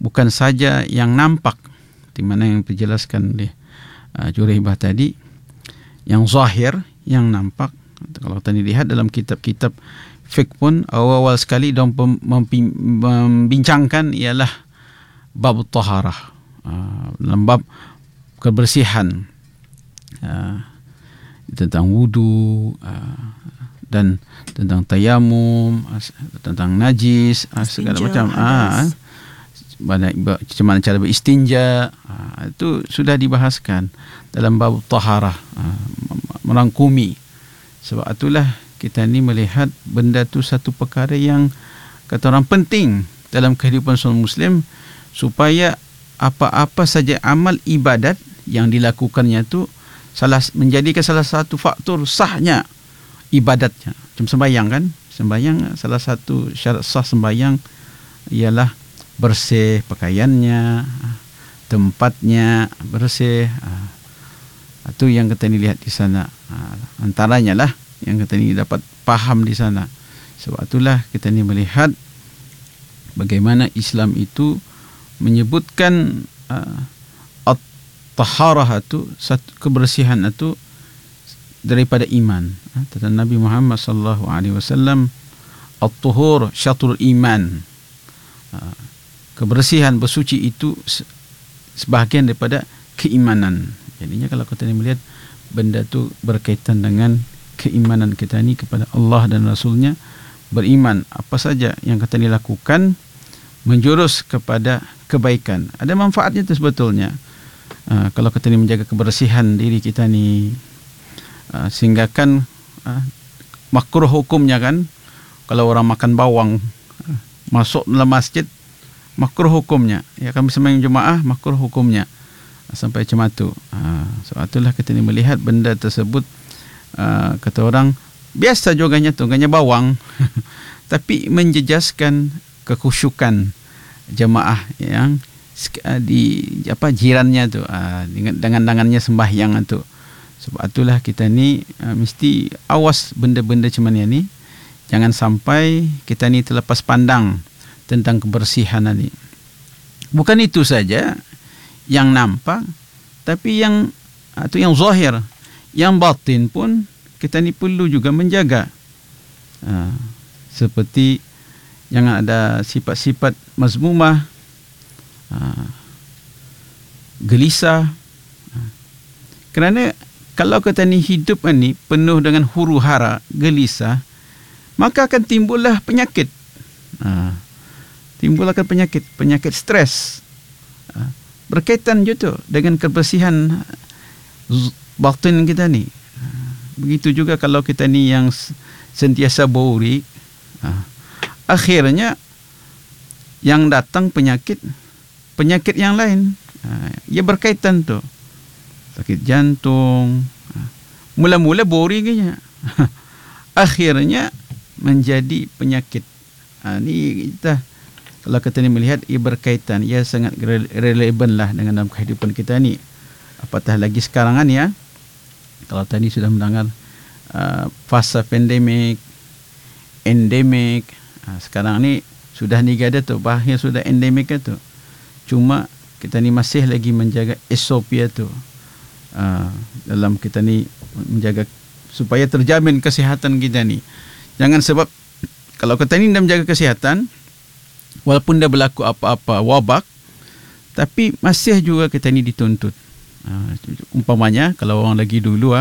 bukan saja yang nampak, di mana yang dijelaskan oleh Juraibah tadi, yang zahir, yang nampak. Kalau tadi lihat dalam kitab-kitab fiqh pun awal-awal sekali diorang membincangkan ialah bab taharah, dalam bab kebersihan, tentang wudu, dan tentang tayamum, tentang najis, segala macam, macam mana cara beristinja, itu sudah dibahaskan dalam bab taharah, merangkumi. Sebab itulah kita ni melihat benda tu satu perkara yang kata orang penting dalam kehidupan seorang Muslim, supaya apa-apa saja amal ibadat yang dilakukannya tu menjadikan salah satu faktor sahnya ibadatnya. Macam sembahyang kan, sembahyang salah satu syarat sah sembahyang ialah bersih pakaiannya, tempatnya bersih. Itu yang kita ni lihat di sana, antaranya lah yang kita ni dapat faham di sana. Sebab itulah kita ni melihat bagaimana Islam itu menyebutkan at-taharah itu, kebersihan itu daripada iman. Kata Nabi Muhammad sallallahu alaihi wasallam, at-tuhur syatrul iman. Kebersihan, bersuci itu sebahagian daripada keimanan. Jadinya kalau kita ni melihat benda tu berkaitan dengan keimanan kita ni kepada Allah dan Rasulnya, beriman apa saja yang kita ni lakukan menjurus kepada kebaikan. Ada manfaatnya tu sebetulnya. Kalau kita ni menjaga kebersihan diri kita ni, sehingga kan makruh hukumnya kan, kalau orang makan bawang masuk dalam masjid, makruh hukumnya. Ya, kami sembahyang Jumaah, makruh hukumnya. Sampai macam itu. Sebab itulah kita ni melihat benda tersebut, kata orang biasa juganya tu, ganya bawang tapi menjejaskan kekhusyukan jemaah yang di jirannya tu, dengan tangannya sembahyang tu. Sebab itulah kita ni mesti awas benda-benda macam ni. Jangan sampai kita ni terlepas pandang tentang kebersihan ni. Bukan itu saja yang nampak, tapi yang zahir, yang batin pun kita ni perlu juga menjaga. Seperti jangan ada sifat-sifat mazmumah, gelisah. Kerana kalau kita ni hidup ni penuh dengan huru-hara, gelisah, maka akan timbullah penyakit. Timbullah penyakit stres. Berkaitan juga dengan kebersihan batin kita ni. Begitu juga kalau kita ni yang sentiasa borik, akhirnya yang datang penyakit yang lain. Ia berkaitan tu. Sakit jantung, mula-mula boringnya, akhirnya menjadi penyakit. Ni kita, kalau kita ni melihat, ia berkaitan, ia sangat relevan lah dengan dalam kehidupan kita ni. Apatah lagi sekarang ni ya. Kalau tadi sudah mendengar fasa pandemik, endemik, sekarang ni sudah negara tu, bahaya sudah endemik tu. Cuma kita ni masih lagi menjaga SOP tu, dalam kita ni menjaga supaya terjamin kesihatan kita ni. Jangan sebab kalau kita ni dah menjaga kesihatan, walaupun dah berlaku apa-apa wabak, tapi masih juga kita ni dituntut. Umpamanya kalau orang lagi dulu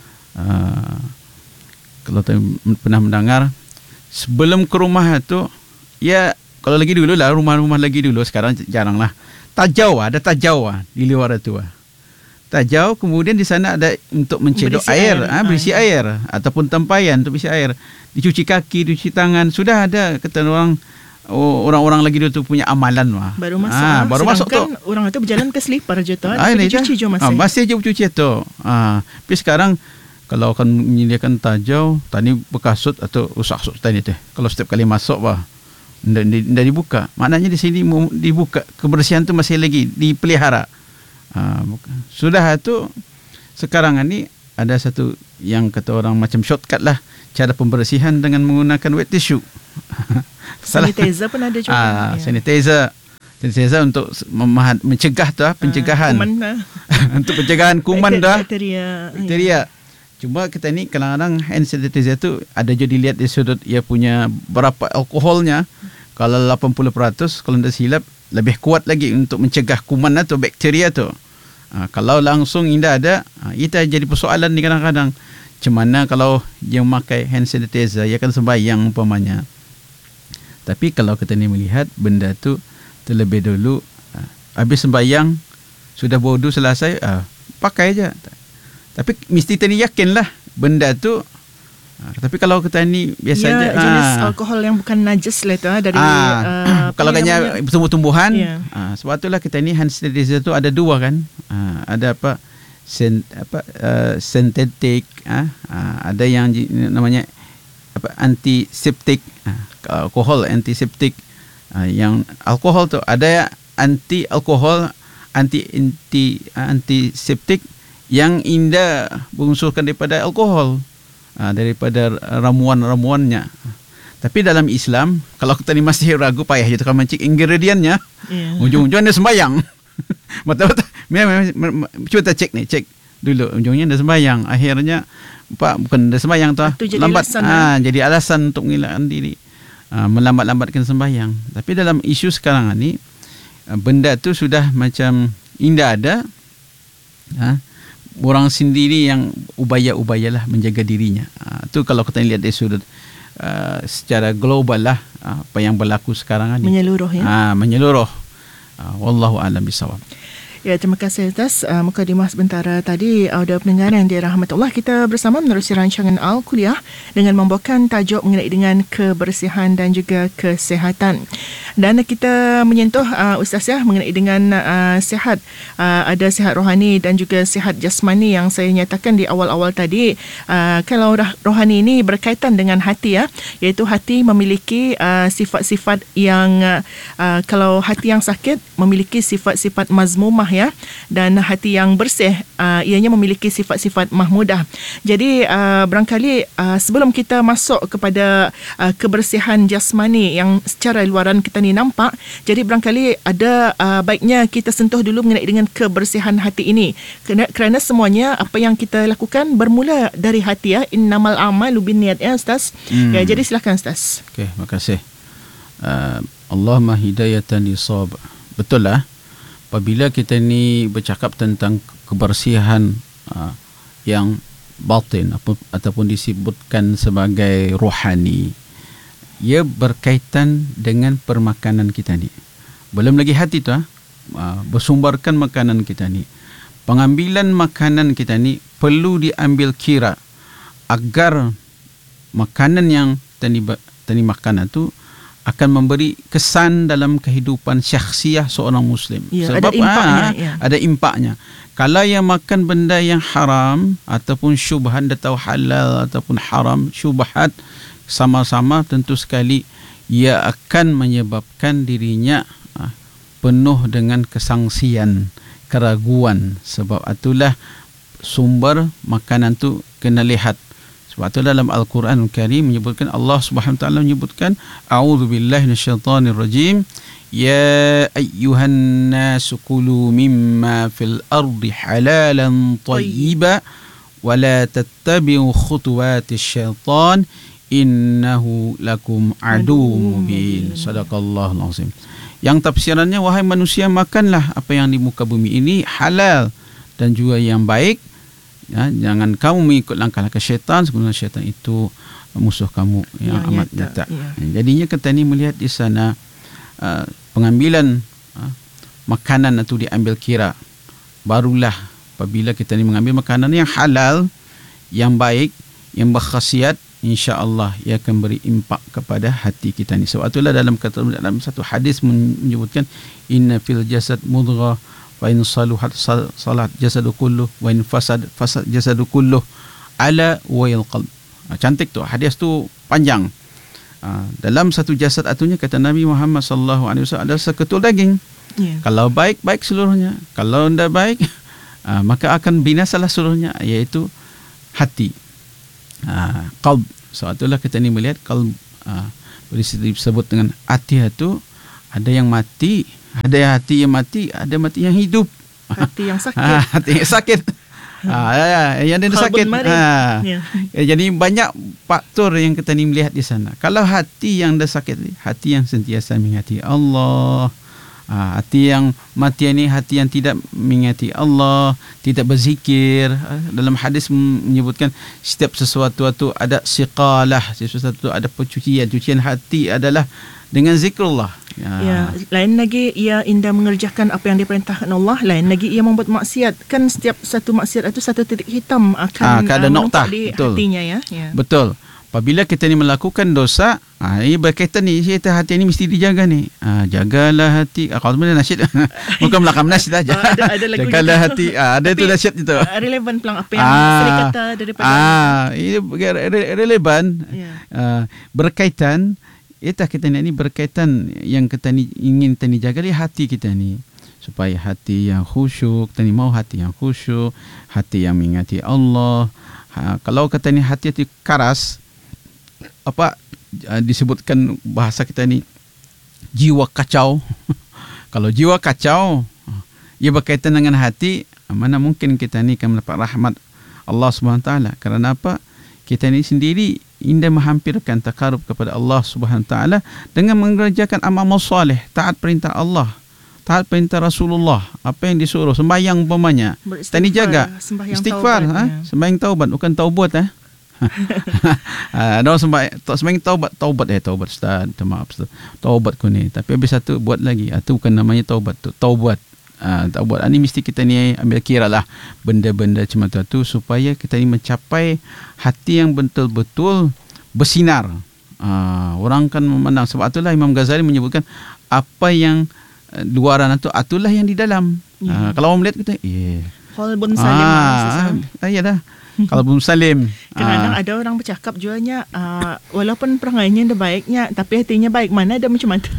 kalau pernah mendengar, sebelum ke rumah tu, ya kalau lagi dulu lah, rumah-rumah lagi dulu, sekarang jarang lah, ada tajau di luar tu. Tajau, kemudian di sana ada untuk mencedok air, berisi air, ataupun tempayan untuk berisi air, dicuci kaki, dicuci tangan. Sudah ada kata orang-orang lagi dulu tu punya amalan baru masuk tu. Orang itu berjalan ke selipar je tu, dicuci je masih je bercuci tu. Tapi sekarang kalau akan menyediakan tajau, tadi berkasut atau rusak tadi tu, kalau setiap kali masuk dah dibuka, maknanya di sini dibuka, kebersihan tu masih lagi dipelihara. Sudah tu sekarang ni ada satu yang kata orang macam shortcut lah, cara pembersihan dengan menggunakan wet tissue. Sanitizer pun ada juga. Sanitizer. Sentiasa untuk mencegah tu pencegahan. Kuman untuk pencegahan kuman dah. Bakteria. Cuma kita ni kadang-kadang hand sanitizer tu ada je dilihat dari sudut ia punya berapa alkoholnya. Kalau 80%, kalau tidak silap lebih kuat lagi untuk mencegah kuman atau bakteria tu. Kalau langsung tidak ada, itu jadi persoalan ni kadang-kadang. Macam mana kalau dia memakai hand sanitizer, ia akan sembahyang umpamanya. Tapi kalau kita ni melihat benda tu terlebih dulu, habis sembahyang, sudah wudu selesai, pakai je. Tapi mesti kita ni yakinlah benda tu. Tapi kalau kita ni biasa je jenis alkohol yang bukan najis lah tu dari kalau katanya tumbuh-tumbuhan, sebab itulah kita ni hand sanitizer tu ada dua kan. Ada sintetik, ada yang namanya antiseptik, alkohol antiseptik. Yang alkohol tu ada anti-alkohol, antiseptik yang indah berunsurkan daripada alkohol, daripada ramuan-ramuannya. Tapi dalam Islam, kalau kita ni masih ragu, payah je tukar mencik ingredientnya, ujung-ujung dia sembahyang. Betul-betul. Cuba kita cek dulu, ujungnya dia sembahyang. Akhirnya bukan dia sembahyang tu, lambat. Jadi alasan untuk mengelakkan diri, melambat-lambatkan sembahyang. Tapi dalam isu sekarang ni, benda tu sudah macam indah ada. Orang sendiri yang ubaya-ubayalah menjaga dirinya. Tu kalau kita lihat dari sudut secara global lah, apa yang berlaku sekarang ni. Menyeluruh ya. Menyeluruh. Wallahu a'lam bishawab. Ya, terima kasih atas mukadimah sebentar tadi. Audio pendengar yang dirahmati Allah, kita bersama menerusi rancangan Al-Kuliah dengan membawakan tajuk mengenai dengan kebersihan dan juga kesihatan. Dan kita menyentuh Ustaz ya mengenai dengan sihat, ada sihat rohani dan juga sihat jasmani yang saya nyatakan di awal-awal tadi. Kalau rohani ini berkaitan dengan hati ya, iaitu hati memiliki sifat-sifat yang kalau hati yang sakit memiliki sifat-sifat mazmumah ya, dan hati yang bersih ianya memiliki sifat-sifat mahmudah. Jadi barangkali sebelum kita masuk kepada kebersihan jasmani yang secara luaran kita ni nampak, jadi barangkali ada baiknya kita sentuh dulu mengenai dengan kebersihan hati ini, kerana semuanya apa yang kita lakukan bermula dari hati ya. Innamal a'malu binniyat ya Ustaz. Ya, jadi silakan Ustaz. Okey, terima kasih. Allahumma hidayatan lisawab. Betul lah. Apabila kita ni bercakap tentang kebersihan yang batin ataupun disebutkan sebagai rohani, ia berkaitan dengan permakanan kita ni. Belum lagi hati tu bersumberkan makanan kita ni. Pengambilan makanan kita ni perlu diambil kira agar makanan yang tani makanan tu akan memberi kesan dalam kehidupan syakhsiah seorang Muslim. Ya, sebab ada impaknya, ada impaknya. Kalau yang makan benda yang haram ataupun syubhat, dia tahu halal ataupun haram, syubhat sama-sama tentu sekali ia akan menyebabkan dirinya penuh dengan kesangsian, keraguan. Sebab itulah sumber makanan tu kena lihat. Sebab itu dalam Al-Quran Al-Karim menyebutkan, Allah Subhanahu Wa Taala menyebutkan, A'udzubillahi minasyaitanir rajim, ya ayyuhan nasu kulu mimma fil ardi halalan tayyiba wa la tattabi'u khutuwatis syaitan innahu lakum aduwwun mubin. Sadaqallahul azim. Yang tafsirannya, wahai manusia, makanlah apa yang di muka bumi ini halal dan juga yang baik. Ya, jangan kamu mengikut langkah-langkah syaitan, sebenarnya syaitan itu musuh kamu yang amat nyata. Ya. Jadinya kita ni melihat di sana pengambilan makanan itu diambil kira. Barulah apabila kita ni mengambil makanan yang halal, yang baik, yang berkhasiat, insya-Allah ia akan beri impak kepada hati kita ni. Sebab itulah dalam satu hadis menyebutkan, inna fil jasad mudghah wa in saluhat salat jasadu kulluh wa in fasad jasadu kulluh ala wa'il qalb. Cantik tu hadis tu, panjang. Dalam satu jasad atunya, kata Nabi Muhammad sallallahu alaihi wasallam, ada seketul daging. Kalau baik, baik seluruhnya. Kalau tidak baik, maka akan binasalah seluruhnya, iaitu hati, qalb. Sebab itulah kita ni melihat qalb disebut dengan hati itu, ada yang mati, Ada hati yang mati, ada mati yang hidup. Hati yang sakit. Hati yang sakit. Yang dia sakit. Jadi banyak faktor yang kita ni melihat di sana. Kalau hati yang dah sakit, hati yang sentiasa mengingati Allah. Hati yang mati ini hati yang tidak mengingati Allah, tidak berzikir. Dalam hadis menyebutkan setiap sesuatu itu ada siqalah, sesuatu ada pencucian. Cucian hati adalah dengan zikrullah. Lain lagi ia indah mengerjakan apa yang diperintahkan Allah, lain lagi ia membuat maksiat. Kan setiap satu maksiat itu satu titik hitam akan ada noktah di betul. Hatinya Betul. Apabila kita ni melakukan dosa, ini berkaitan ni, hati ni mesti dijaga ni. Jagalah hati. Kalau sebenarnya nasyid, bukan melakam nasyid saja. Ada lagu jagalah hati. Ada tu nasyid itu. Relevan pelang apa yang sering kata daripada. Ini relevan. Berkaitan. Kita ni berkaitan yang kita ni ingin kita ni jaga di hati kita ni. Supaya hati yang khusyuk, kita ni mau hati yang khusyuk, hati yang mengingati Allah. Kalau kata ni hati karas, disebutkan bahasa kita ni jiwa kacau. Kalau jiwa kacau, ia berkaitan dengan hati, mana mungkin kita ni akan mendapat rahmat Allah SWT. Kerana apa? Kita ni sendiri indah menghampirkan takarub kepada Allah SWT dengan mengerjakan amal soleh, taat perintah Allah, taat perintah Rasulullah, apa yang disuruh, sembahyang umpamanya. Kita ni jaga istighfar, sembahyang taubat, bukan taubat sembahyang taubat ustaz, maaf ustaz, taubat ku ni, tapi habis satu buat lagi, itu bukan namanya taubat tu, taubat. Taubat ni mesti kita ni ambil kira lah benda-benda macam tu supaya kita ni mencapai hati yang betul-betul bersinar. Orang kan memandang, sebab itulah Imam Ghazali menyebutkan apa yang luaran itu, itulah yang di dalam. Kalau orang melihat kita, qalbun salim. Ya dah. Qalbun salim. Kadang ada orang bercakap jualnya, walaupun perangainya dah baiknya, tapi hatinya baik. Mana ada macam mana tu?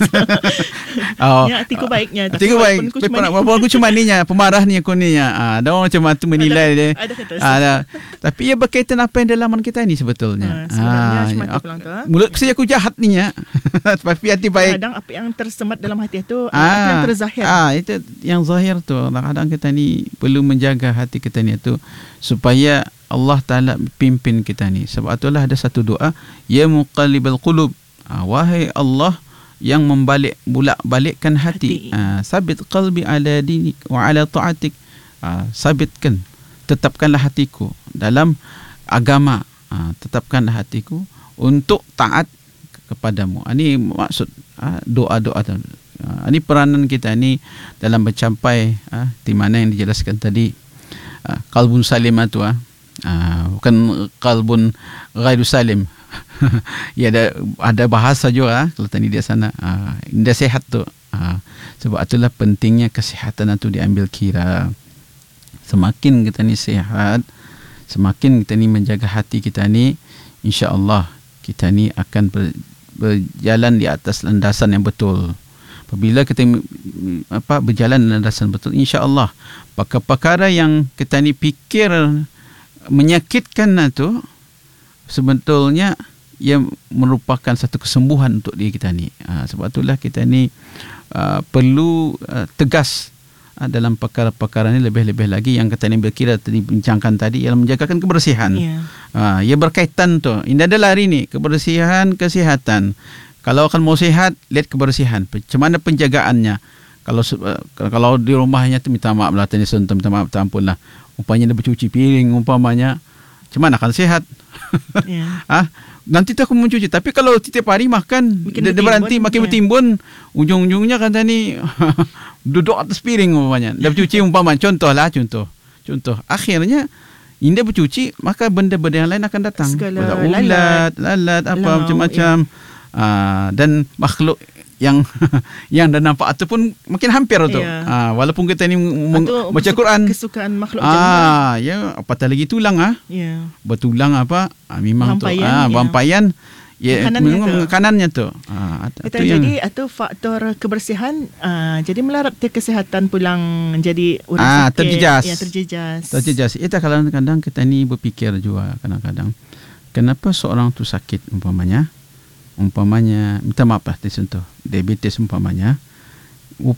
Hatiku baiknya, tapi walaupun aku cuma ni nya, pemarah ni aku ni nya. Ada orang macam tu menilai dia. Ada. Tapi ia berkaitan apa yang dalaman kita ni sebetulnya. Sebenarnya macam tu pelang tu. Mulut saya aku jahat ni nya. Tapi hati baik. Kadang apa yang tersemat dalam hati itu, apa yang terzahir. Itu yang zahir tu. Kadang kita ni perlu menjaga hati kita ni tu supaya Allah Ta'ala pimpin kita ni. Sebab itulah ada satu doa, ya muqallibal qulub, wahai Allah yang balikkan hati. Sabit qalbi ala dinik wa ala ta'atik. Sabitkan, tetapkanlah hatiku dalam agama, tetapkanlah hatiku untuk taat kepadamu. Ini maksud doa-doa. Ini peranan kita ni dalam mencapai di mana yang dijelaskan tadi, qalbun salim tu, bukan qalbun ghairu salim. Ya, ada bahasa juga kalau tadi dia sana, indah sehat tu. Sebab itulah pentingnya kesihatan itu diambil kira. Semakin kita ni sihat, semakin kita ni menjaga hati kita ni, insya-Allah kita ni akan berjalan di atas landasan yang betul. Apabila kita berjalan dalam landasan betul, insya-Allah perkara yang kita ni fikir menyakitkan itu sebetulnya ia merupakan satu kesembuhan untuk diri kita ni. Sebab itulah kita ni perlu tegas dalam perkara-perkara ni, lebih-lebih lagi yang kita ni berkira tadi bincangkan tadi, ialah menjagakan kebersihan. Ia berkaitan tu. Ini adalah hari ni kebersihan, kesihatan. Kalau akan mau sihat, lihat kebersihan. Macam mana penjagaannya. Kalau di rumahnya tu minta maaf lah, tanya sentuh, minta maaf, ampun lah. Umpamanya dia bercuci piring, umpamanya. Macam mana akan sihat? Nanti tu aku mencuci. Tapi kalau setiap hari makan, dia berhenti makin bertimbun, ujung-ujungnya kata ni duduk atas piring umpamanya. Dia bercuci umpamanya. Contoh. Akhirnya, Indah bercuci, maka benda-benda yang lain akan datang. Segala lalat, apa macam-macam. Dan makhluk yang dah nampak itu pun makin hampir tu. Walaupun kita ni baca Quran, kesukaan makhluk macam ya, apatah lagi tulang bertulang memang bampaian kanannya tu. Jadi itu faktor kebersihan, jadi melarat ke kesihatan pulang jadi orang sakit, terjejas. Itu kadang-kadang kita ni berfikir juga, kadang-kadang kenapa seorang tu sakit umpamanya minta maaf lah, disentuh diabetes umpamanya,